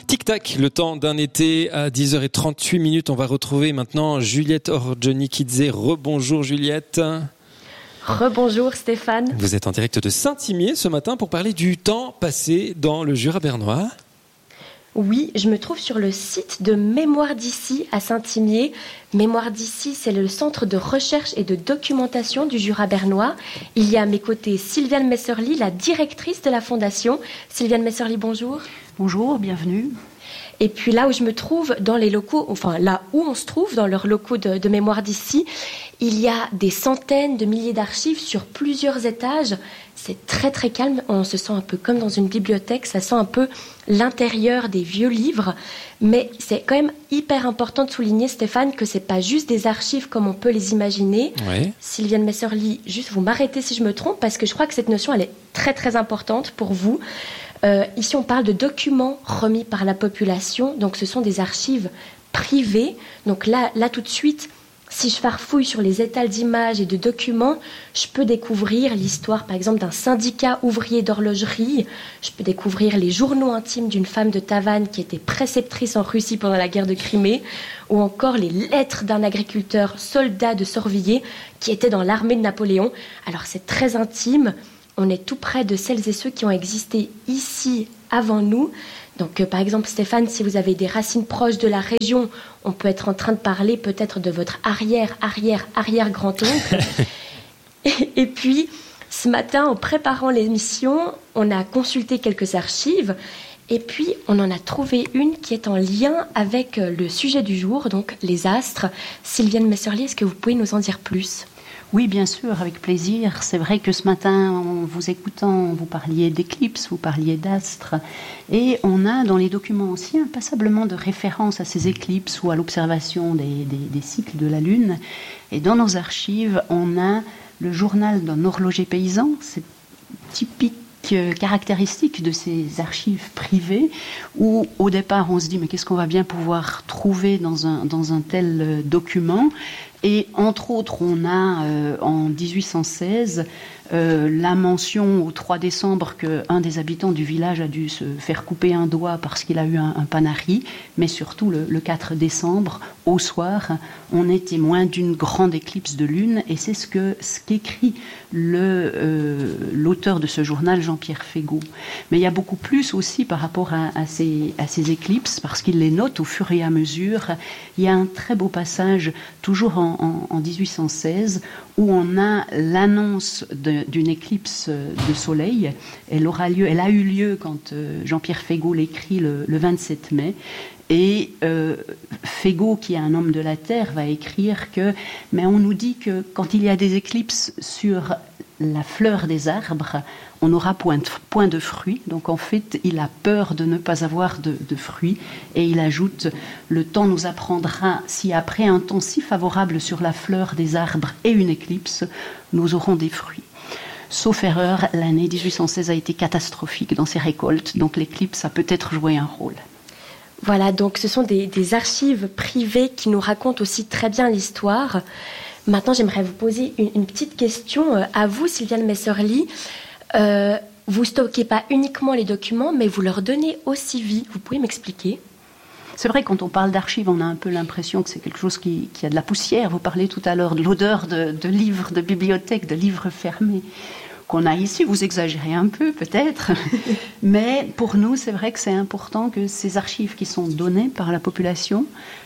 Tic-tac, le temps d'un été à 10h38. On va retrouver maintenant Juliette Orjonikidze. Rebonjour Juliette. Rebonjour Stéphane. Vous êtes en direct de Saint-Imier ce matin pour parler du temps passé dans le Jura bernois. Oui, je me trouve sur le site de Mémoire d'Ici à Saint-Imier. Mémoire d'Ici, c'est le centre de recherche et de documentation du Jura bernois. Il y a à mes côtés Sylviane Messerly, la directrice de la fondation. Sylviane Messerly, bonjour. Bonjour, bienvenue. Et puis là où je me trouve, dans les locaux, enfin là où on se trouve, dans leurs locaux de Mémoire d'Ici, il y a des centaines de milliers d'archives sur plusieurs étages. C'est très très calme, on se sent un peu comme dans une bibliothèque, ça sent un peu l'intérieur des vieux livres. Mais c'est quand même hyper important de souligner, Stéphane, que c'est pas juste des archives comme on peut les imaginer. Ouais. Sylviane Messerly, juste vous m'arrêtez si je me trompe, parce que je crois que cette notion elle est très très importante pour vous. Ici, on parle de documents remis par la population. Donc, ce sont des archives privées. Donc là, tout de suite, si je farfouille sur les étals d'images et de documents, je peux découvrir l'histoire, par exemple, d'un syndicat ouvrier d'horlogerie. Je peux découvrir les journaux intimes d'une femme de Tavannes qui était préceptrice en Russie pendant la guerre de Crimée, ou encore les lettres d'un agriculteur soldat de Sorvilliers qui était dans l'armée de Napoléon. Alors, c'est très intime. On est tout près de celles et ceux qui ont existé ici avant nous. Donc, par exemple, Stéphane, si vous avez des racines proches de la région, on peut être en train de parler peut-être de votre arrière-grand-oncle. Et puis, ce matin, en préparant l'émission, on a consulté quelques archives. Et puis, on en a trouvé une qui est en lien avec le sujet du jour, donc les astres. Sylviane Messerly, est-ce que vous pouvez nous en dire plus ? Oui, bien sûr, avec plaisir. C'est vrai que ce matin, en vous écoutant, vous parliez d'éclipses, vous parliez d'astres. Et on a dans les documents anciens passablement de références à ces éclipses ou à l'observation des cycles de la Lune. Et dans nos archives, on a le journal d'un horloger paysan. C'est typique caractéristique de ces archives privées où au départ on se dit mais qu'est-ce qu'on va bien pouvoir trouver dans un tel document. Et entre autres, on a en 1816 la mention au 3 décembre qu'un des habitants du village a dû se faire couper un doigt parce qu'il a eu un panari, mais surtout le 4 décembre, au soir, on est témoin d'une grande éclipse de lune, et c'est ce qu'écrit l'auteur de ce journal, Jean-Pierre Fégaud. Mais il y a beaucoup plus aussi par rapport à ces éclipses, parce qu'il les note au fur et à mesure. Il y a un très beau passage, toujours en 1816, où on a l'annonce d'une éclipse de soleil. Elle a eu lieu quand Jean-Pierre Fégaud l'écrit le 27 mai. Et Fégaud, qui est un homme de la terre, va écrire mais on nous dit que quand il y a des éclipses sur la fleur des arbres, on n'aura point de fruits. Donc en fait, il a peur de ne pas avoir de fruits. Et il ajoute, le temps nous apprendra si après un temps si favorable sur la fleur des arbres et une éclipse, nous aurons des fruits. Sauf erreur, l'année 1816 a été catastrophique dans ses récoltes. Donc l'éclipse a peut-être joué un rôle. Voilà, donc ce sont des archives privées qui nous racontent aussi très bien l'histoire. Maintenant, j'aimerais vous poser une petite question à vous, Sylviane Messerly. Vous stockez pas uniquement les documents, mais vous leur donnez aussi vie. Vous pouvez m'expliquer ? C'est vrai, quand on parle d'archives, on a un peu l'impression que c'est quelque chose qui a de la poussière. Vous parlez tout à l'heure de l'odeur de livres, de bibliothèques, de livres fermés qu'on a ici. Vous exagérez un peu, peut-être. Mais pour nous, c'est vrai que c'est important que ces archives qui sont données par la population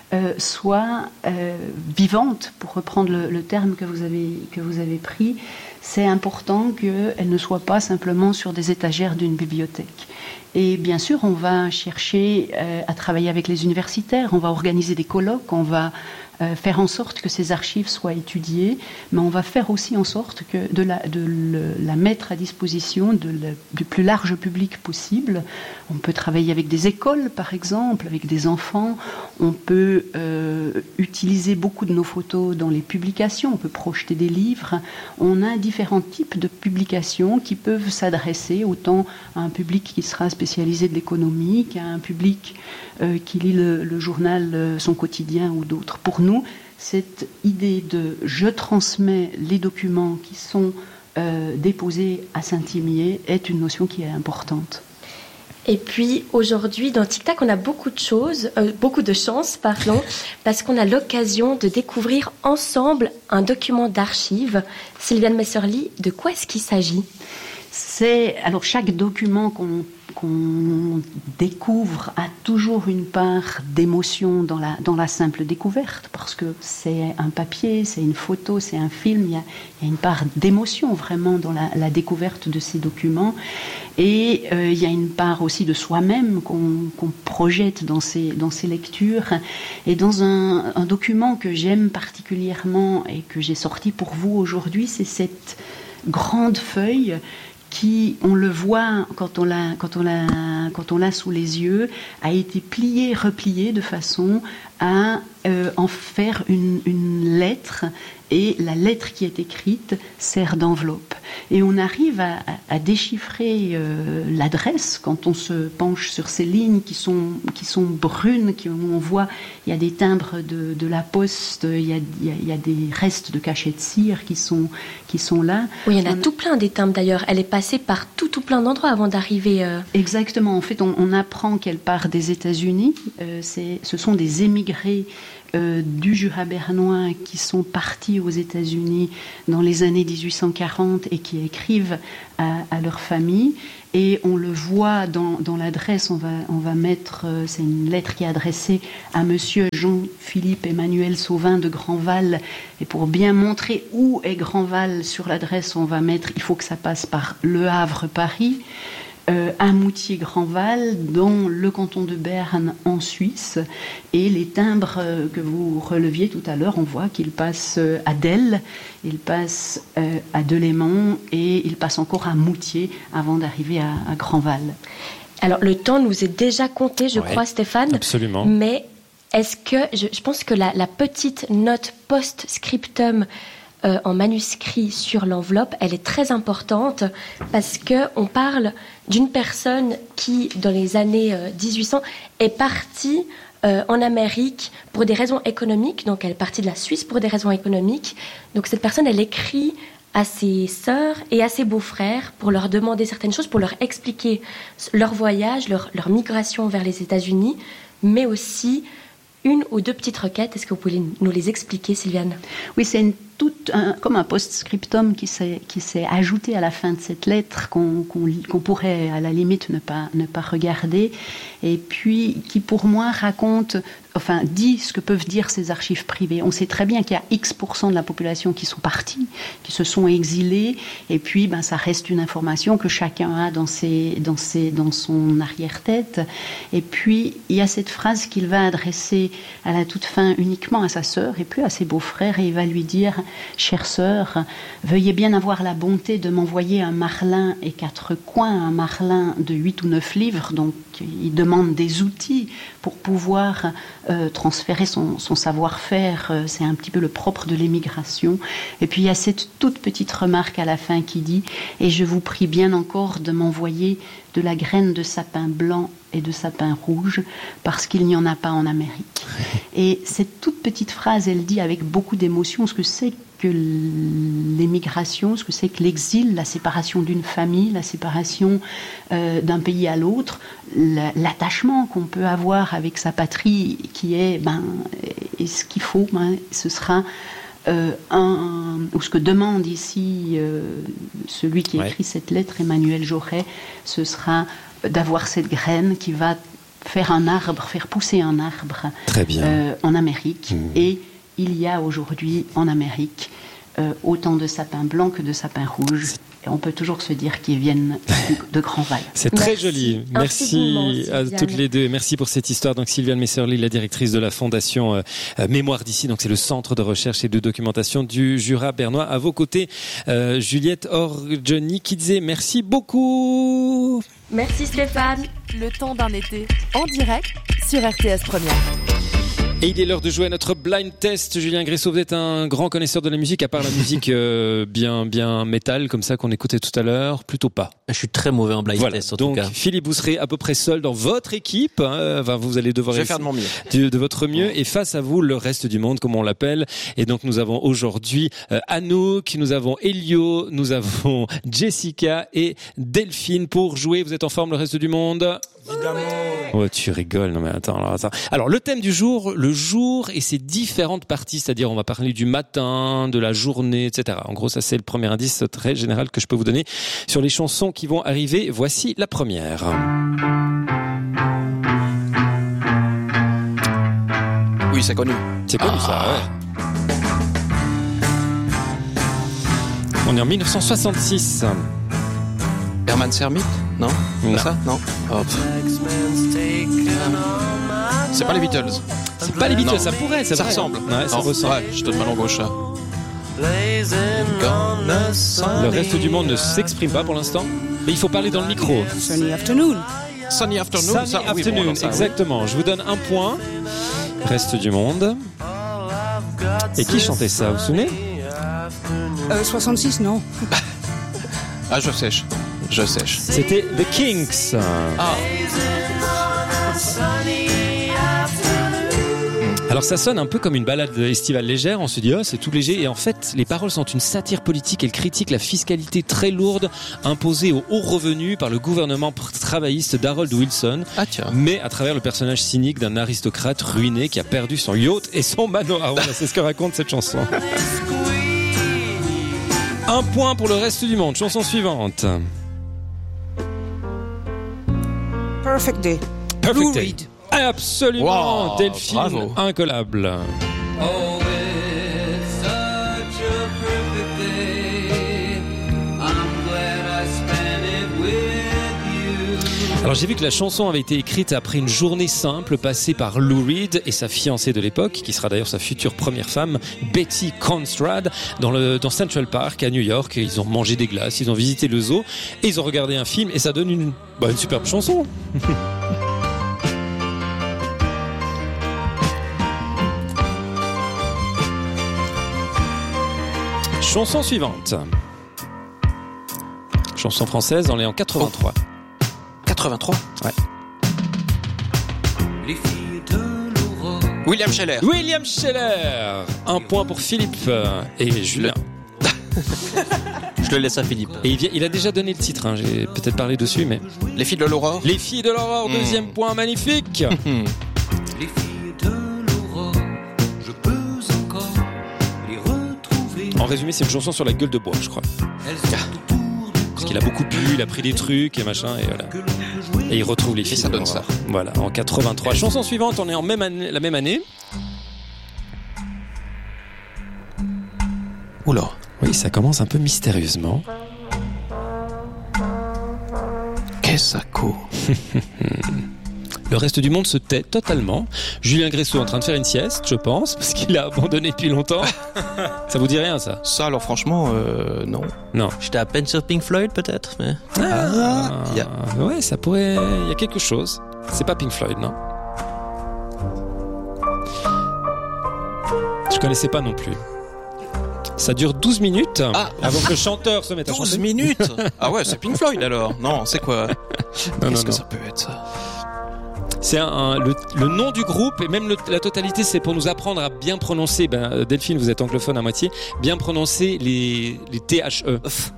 soient vivantes, pour reprendre le terme que vous avez pris. C'est important qu'elles ne soient pas simplement sur des étagères d'une bibliothèque. Et bien sûr, on va chercher à travailler avec les universitaires, on va organiser des colloques, on va faire en sorte que ces archives soient étudiées, mais on va faire aussi en sorte de la mettre à disposition du plus large public possible. On peut travailler avec des écoles, par exemple, avec des enfants. On peut utiliser beaucoup de nos photos dans les publications. On peut projeter des livres. On a différents types de publications qui peuvent s'adresser autant à un public qui sera spécialisé de l'économie qu'à un public qui lit le journal Son Quotidien ou d'autres. Pour nous, cette idée de « je transmets les documents qui sont déposés à Saint-Imier » est une notion qui est importante. Et puis aujourd'hui, dans Tic Tac, on a beaucoup de chance, parce qu'on a l'occasion de découvrir ensemble un document d'archives. Sylviane Messerly, de quoi est-ce qu'il s'agit ? Alors chaque document qu'on découvre a toujours une part d'émotion dans la simple découverte, parce que c'est un papier, c'est une photo, c'est un film, il y a une part d'émotion vraiment dans la découverte de ces documents, et il y a une part aussi de soi-même qu'on projette dans ces lectures. Et dans un document que j'aime particulièrement et que j'ai sorti pour vous aujourd'hui, c'est cette grande feuille qui, on le voit quand on l'a sous les yeux, a été pliée, repliée de façon à en faire une lettre, et la lettre qui est écrite sert d'enveloppe. Et on arrive à déchiffrer l'adresse quand on se penche sur ces lignes qui sont brunes, où on voit il y a des timbres de la poste, il y a des restes de cachets de cire qui sont là. Oui, il y en a tout plein des timbres d'ailleurs. Elle est passée par tout plein d'endroits avant d'arriver. Exactement. En fait, on apprend qu'elle part des États-Unis. Ce sont des émigrés du Jura bernois qui sont partis aux États-Unis dans les années 1840 et qui écrivent à leur famille. Et on le voit dans l'adresse, on va mettre, c'est une lettre qui est adressée à monsieur Jean-Philippe Emmanuel Sauvin de Grandval. Et pour bien montrer où est Grandval sur l'adresse, on va mettre, il faut que ça passe par Le Havre, Paris, à Moutier-Grandval, dans le canton de Berne, en Suisse. Et les timbres que vous releviez tout à l'heure, on voit qu'ils passent à Delle, ils passent à Delémont, et ils passent encore à Moutier avant d'arriver à Grandval. Alors, le temps nous est déjà compté, je crois, Stéphane. Absolument. Mais est-ce que, je pense que la petite note post-scriptum en manuscrit sur l'enveloppe, elle est très importante, parce qu'on parle d'une personne qui, dans les années 1800, est partie en Amérique pour des raisons économiques. Donc elle est partie de la Suisse pour des raisons économiques. Donc cette personne, elle écrit à ses sœurs et à ses beaux-frères pour leur demander certaines choses, pour leur expliquer leur voyage, leur migration vers les États-Unis, mais aussi une ou deux petites requêtes. Est-ce que vous pouvez nous les expliquer, Sylviane ? Oui, c'est comme un post-scriptum qui s'est ajouté à la fin de cette lettre, qu'on pourrait à la limite ne pas regarder, et puis qui pour moi dit ce que peuvent dire ces archives privées. On sait très bien qu'il y a X% de la population qui sont partis, qui se sont exilés, et puis ça reste une information que chacun a dans son arrière-tête. Et puis il y a cette phrase qu'il va adresser à la toute fin uniquement à sa sœur et puis à ses beaux-frères, et il va lui dire: chère sœur, veuillez bien avoir la bonté de m'envoyer un marlin et 4 coins, un marlin de 8 ou 9 livres. Donc il demande des outils pour pouvoir transférer son savoir-faire. C'est un petit peu le propre de l'émigration. Et puis il y a cette toute petite remarque à la fin qui dit: et je vous prie bien encore de m'envoyer de la graine de sapin blanc et de sapin rouge, parce qu'il n'y en a pas en Amérique. Et cette toute petite phrase, elle dit avec beaucoup d'émotion ce que c'est que l'émigration, ce que c'est que l'exil, la séparation d'une famille, la séparation d'un pays à l'autre, l'attachement qu'on peut avoir avec sa patrie, qui est, et ce qu'il faut, ce sera ou ce que demande ici celui qui écrit cette lettre, Emmanuel Jaurès, ce sera d'avoir cette graine qui va faire pousser un arbre en Amérique. Et il y a aujourd'hui en Amérique autant de sapins blancs que de sapins rouges. Et on peut toujours se dire qu'ils viennent de Grandval. C'est très joli. Merci à toutes les deux. Merci pour cette histoire. Donc Sylviane Messerly, la directrice de la Fondation Mémoire d'ici. Donc c'est le centre de recherche et de documentation du Jura bernois. À vos côtés, Juliette Orjonikidze. Merci beaucoup. Merci Stéphane. Le temps d'un été en direct sur RTS Première. Et il est l'heure de jouer à notre blind test. Julien Gressot, vous êtes un grand connaisseur de la musique, à part la musique bien métal, comme ça qu'on écoutait tout à l'heure, plutôt pas. Je suis très mauvais en blind test, en tout cas. Donc, Philippe, vous serez à peu près seul dans votre équipe. Enfin, vous allez devoir faire de mon mieux. De votre mieux. Et face à vous, le reste du monde, comme on l'appelle. Et donc, nous avons aujourd'hui Anouk, nous avons Elio, nous avons Jessica et Delphine pour jouer. Vous êtes en forme, le reste du monde? Évidemment. Oh, tu rigoles. Non, mais attends. Alors, le thème du jour, le jour et ses différentes parties. C'est-à-dire, on va parler du matin, de la journée, etc. En gros, ça, c'est le premier indice très général que je peux vous donner sur les chansons qui vont arriver. Voici la première. Oui, c'est connu. C'est connu, ça, ouais. On est en 1966. Herman Sermit? Non? Non. Ça? Non? Oh. C'est pas les Beatles. C'est pas les Beatles, ça pourrait, ça ressemble. Ouais, ça ressemble. Ouais, je donne ma langue au chat. Le reste du monde ne s'exprime pas pour l'instant, mais il faut parler dans le micro. Sunny Afternoon. Sunny Afternoon, Sunny Afternoon, oui, exactement. Je vous donne un point. Reste du monde. Et qui chantait ça, vous vous souvenez? 66, non. Ah, je sèche. C'était The Kinks. Ah. Alors ça sonne un peu comme une balade estivale légère, on se dit c'est tout léger, et en fait les paroles sont une satire politique, elles critiquent la fiscalité très lourde imposée aux hauts revenus par le gouvernement travailliste d'Harold Wilson, mais à travers le personnage cynique d'un aristocrate ruiné qui a perdu son yacht et son manoir. Voilà, c'est ce que raconte cette chanson. Un point pour le reste du monde. Chanson suivante. Perfect Day. Perfect Day. Absolument, wow, Delphine, bravo. Incollable. Oh, it's such a perfect day. I'm glad I spent it with you. Alors j'ai vu que la chanson avait été écrite après une journée simple passée par Lou Reed et sa fiancée de l'époque, qui sera d'ailleurs sa future première femme, Betty Conrad, dans Central Park à New York. Ils ont mangé des glaces, ils ont visité le zoo et ils ont regardé un film et ça donne une superbe chanson. Chanson suivante. Chanson française, on est en 83. 83 ? Ouais. Les filles de l'aurore. William Scheller. William Scheller. Un point pour Philippe et Julien. Je le laisse à Philippe. Et il a déjà donné le titre, hein. J'ai peut-être parlé dessus, mais... Les filles de l'aurore. Les filles de l'aurore, deuxième point, magnifique. Les filles de l'aurore, je peux encore les retrouver. En résumé, c'est une chanson sur la gueule de bois, je crois. Parce qu'il a beaucoup bu, il a pris des trucs et machin, et voilà. Et il retrouve les filles. Et ça donne ça. Voilà, en 83. Chanson suivante, on est en la même année. Oula. Oui, ça commence un peu mystérieusement. Qu'est-ce que Le reste du monde se tait totalement. Julien Gressot est en train de faire une sieste, je pense, parce qu'il a abandonné depuis longtemps. Ça vous dit rien, ça? Ça, alors franchement, non. Non. J'étais à peine sur Pink Floyd, peut-être, mais... Ouais, ça pourrait... Il y a quelque chose. C'est pas Pink Floyd, non? Je connaissais pas non plus. Ça dure 12 minutes avant que le chanteur se mette à chanter. 12 minutes? Ah ouais, c'est Pink Floyd alors. Non, c'est quoi? Qu'est-ce que ça peut être, ça? C'est le nom du groupe et même la totalité, c'est pour nous apprendre à bien prononcer. Delphine, vous êtes anglophone à moitié. Bien prononcer les THE.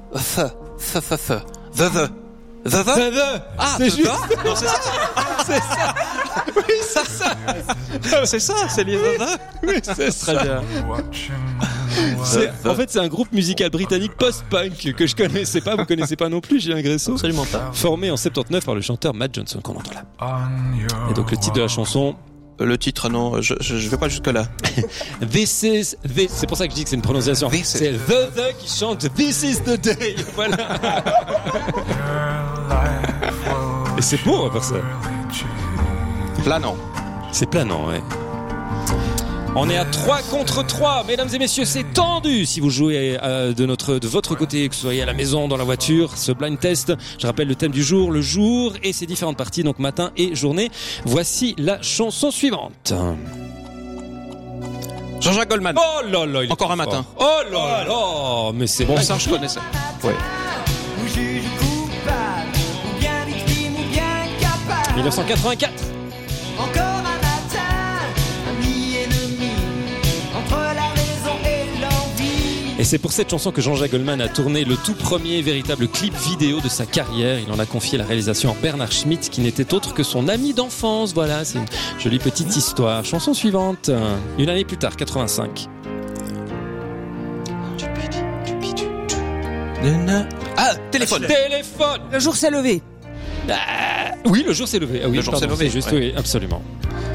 Ah, c'est juste. Non, c'est ça. C'est ça. Oui, c'est ça. C'est ça, c'est les veuves. Oui, c'est ça. Très bien. En fait, c'est un groupe musical britannique post-punk que je connaissais pas. Vous connaissez pas non plus, Julien Gressot? Absolument pas. Formé en 79 par le chanteur Matt Johnson qu'on entend là. Et donc le titre de la chanson. Le titre, non, je vais pas jusque là. C'est pour ça que je dis que c'est une prononciation. C'est The qui chante This is the day. Voilà. Et c'est beau à part ça. Planant. C'est planant, ouais. On est à 3 contre 3, mesdames et messieurs, c'est tendu. Si vous jouez de votre côté, que vous soyez à la maison, dans la voiture, ce blind test, je rappelle le thème du jour, le jour et ses différentes parties, donc matin et journée. Voici la chanson suivante. Jean-Jacques Goldman. Oh là là, Encore un matin. Oh là là, mais c'est bon, ça je connais ça. Ouais. 1984. Encore un matin, ami ennemi, entre la raison et l'envie. Et c'est pour cette chanson que Jean-Jacques Goldman a tourné le tout premier véritable clip vidéo de sa carrière. Il en a confié la réalisation à Bernard Schmitt, qui n'était autre que son ami d'enfance. Voilà, c'est une jolie petite histoire. Chanson suivante, une année plus tard, 85. Ah, téléphone. Le jour s'est levé. Oui, le jour s'est levé. Ah oui, le jour s'est levé. Juste, ouais. oui, absolument.